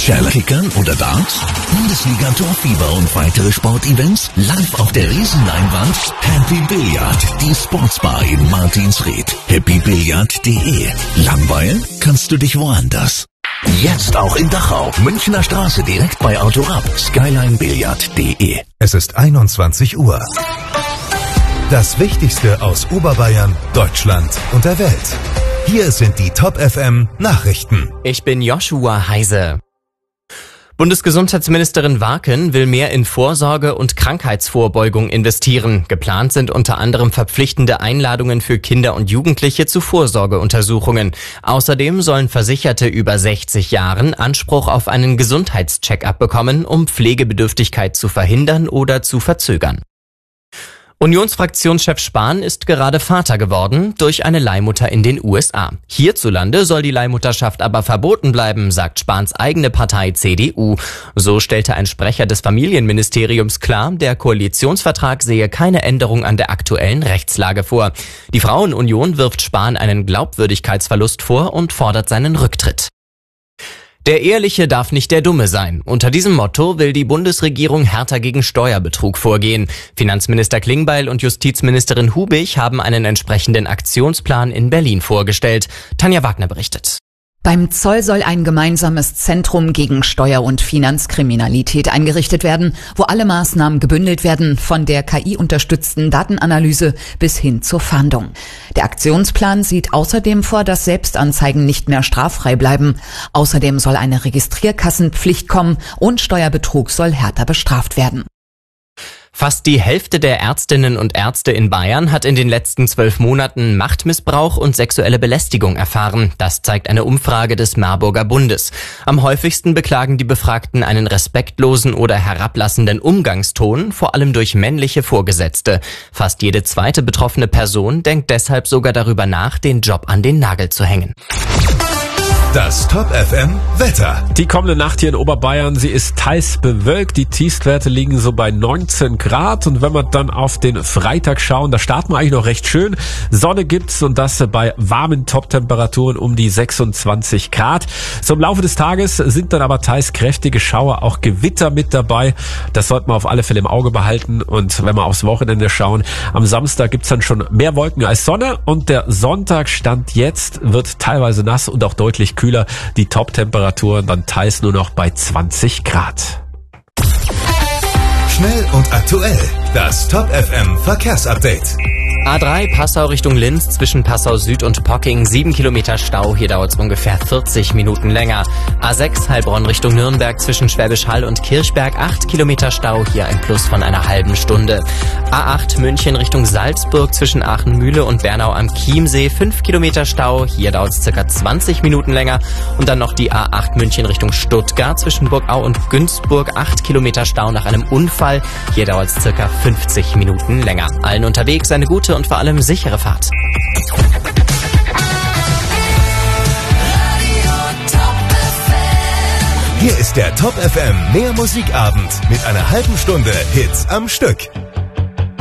Challenge, Kickern oder Darts? Bundesliga Torfieber und weitere Sportevents live auf der Riesenleinwand. Happy Billard, die Sportsbar in Martinsried. happybillard.de. Langweilen kannst du dich woanders. Jetzt auch in Dachau, Münchner Straße direkt bei Autorapp. skylinebillard.de. Es ist 21 Uhr. Das Wichtigste aus Oberbayern, Deutschland und der Welt. Hier sind die Top FM Nachrichten. Ich bin Joshua Heise. Bundesgesundheitsministerin Warken will mehr in Vorsorge und Krankheitsvorbeugung investieren. Geplant sind unter anderem verpflichtende Einladungen für Kinder und Jugendliche zu Vorsorgeuntersuchungen. Außerdem sollen Versicherte über 60 Jahren Anspruch auf einen Gesundheitscheck-up bekommen, um Pflegebedürftigkeit zu verhindern oder zu verzögern. Unionsfraktionschef Spahn ist gerade Vater geworden durch eine Leihmutter in den USA. Hierzulande soll die Leihmutterschaft aber verboten bleiben, sagt Spahns eigene Partei CDU. So stellte ein Sprecher des Familienministeriums klar, der Koalitionsvertrag sehe keine Änderung an der aktuellen Rechtslage vor. Die Frauenunion wirft Spahn einen Glaubwürdigkeitsverlust vor und fordert seinen Rücktritt. Der Ehrliche darf nicht der Dumme sein. Unter diesem Motto will die Bundesregierung härter gegen Steuerbetrug vorgehen. Finanzminister Klingbeil und Justizministerin Hubig haben einen entsprechenden Aktionsplan in Berlin vorgestellt. Tanja Wagner berichtet. Beim Zoll soll ein gemeinsames Zentrum gegen Steuer- und Finanzkriminalität eingerichtet werden, wo alle Maßnahmen gebündelt werden, von der KI-unterstützten Datenanalyse bis hin zur Fahndung. Der Aktionsplan sieht außerdem vor, dass Selbstanzeigen nicht mehr straffrei bleiben. Außerdem soll eine Registrierkassenpflicht kommen und Steuerbetrug soll härter bestraft werden. Fast die Hälfte der Ärztinnen und Ärzte in Bayern hat in den letzten 12 Monaten Machtmissbrauch und sexuelle Belästigung erfahren. Das zeigt eine Umfrage des Marburger Bundes. Am häufigsten beklagen die Befragten einen respektlosen oder herablassenden Umgangston, vor allem durch männliche Vorgesetzte. Fast jede zweite betroffene Person denkt deshalb sogar darüber nach, den Job an den Nagel zu hängen. Das Top FM Wetter. Die kommende Nacht hier in Oberbayern, sie ist teils bewölkt. Die Tiefstwerte liegen so bei 19 Grad. Und wenn wir dann auf den Freitag schauen, da starten wir eigentlich noch recht schön. Sonne gibt's und das bei warmen Top-Temperaturen um die 26 Grad. So im Laufe des Tages sind dann aber teils kräftige Schauer, auch Gewitter mit dabei. Das sollten wir auf alle Fälle im Auge behalten. Und wenn wir aufs Wochenende schauen, am Samstag gibt's dann schon mehr Wolken als Sonne. Und der Sonntag Stand jetzt wird teilweise nass und auch deutlich kühler. Die Top-Temperaturen dann teils nur noch bei 20 Grad. Schnell und aktuell. Das Top FM Verkehrsupdate. A3 Passau Richtung Linz zwischen Passau Süd und Pocking 7 Kilometer Stau, hier dauert es ungefähr 40 Minuten länger. A6 Heilbronn Richtung Nürnberg zwischen Schwäbisch Hall und Kirchberg 8 Kilometer Stau, hier ein Plus von einer halben Stunde. A8 München Richtung Salzburg zwischen Aachen-Mühle und Bernau am Chiemsee 5 Kilometer Stau, hier dauert es circa 20 Minuten länger. Und dann noch die A8 München Richtung Stuttgart zwischen Burgau und Günzburg 8 Kilometer Stau nach einem Unfall, hier dauert es circa 50 Minuten länger. Allen unterwegs eine gute und vor allem sichere Fahrt. Hier ist der Top FM Mehr Musikabend mit einer halben Stunde Hits am Stück.